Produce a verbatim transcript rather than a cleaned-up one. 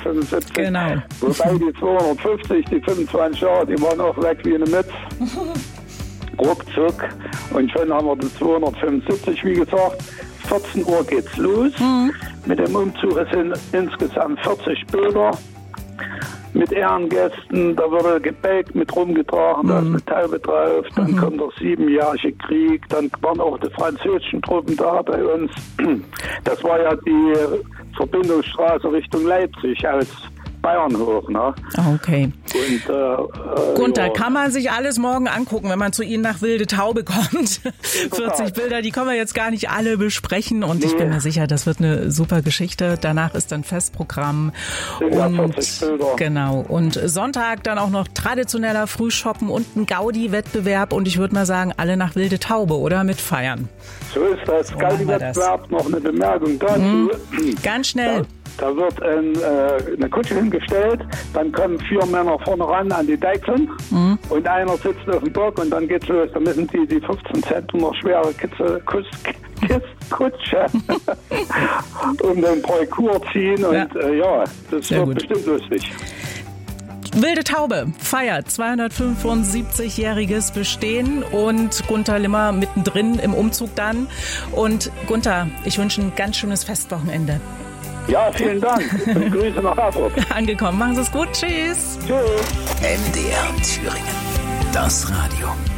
zweihundertfünfundsiebzig. Genau. Wobei die zweihundertfünfzig, die fünfundzwanzig Jahre, die waren auch weg wie eine Mütze. Ruckzuck. Und schon haben wir die zweihundertfünfundsiebzig, wie gesagt. vierzehn Uhr geht's los. Mhm. Mit dem Umzug sind insgesamt vierzig Bilder. Mit Ehrengästen, da wurde Gebäck mit rumgetragen, da ist eine Taube drauf, dann mhm. kommt der siebenjährige Krieg, dann waren auch die französischen Truppen da bei uns. Das war ja die Verbindungsstraße Richtung Leipzig aus Bayern hoch, ne? Okay. Und, äh, äh, Gunther, ja. kann man sich alles morgen angucken, wenn man zu Ihnen nach Wilde Taube kommt? vierzig Bilder, die können wir jetzt gar nicht alle besprechen und nee. Ich bin mir sicher, das wird eine super Geschichte. Danach ist dann Festprogramm ja, und Bilder. Genau. Und Sonntag dann auch noch traditioneller Frühshoppen und ein Gaudi-Wettbewerb und ich würde mal sagen, alle nach Wilde Taube, oder? Mit feiern. So ist das. So Gaudi-Wettbewerb, noch eine Bemerkung dazu. Mhm. Ganz schnell. Da wird ein, äh, eine Kutsche hingestellt, dann kommen vier Männer vorne ran an die Deichseln mhm. und einer sitzt auf dem Bock und dann geht's los. Da müssen die die fünfzehn Zentner schwere Kitze, Kuss, Kutsche um den Parcours ziehen und ja, äh, ja das Sehr wird gut. bestimmt lustig. Wilde Taube feiert zweihundertfünfundsiebzigjähriges Bestehen und Gunther Limmer mittendrin im Umzug dann. Und Gunther, ich wünsche ein ganz schönes Festwochenende. Ja, vielen Dank. Und Grüße nach Erfurt. Angekommen. Machen Sie es gut. Tschüss. Tschüss. M D R Thüringen. Das Radio.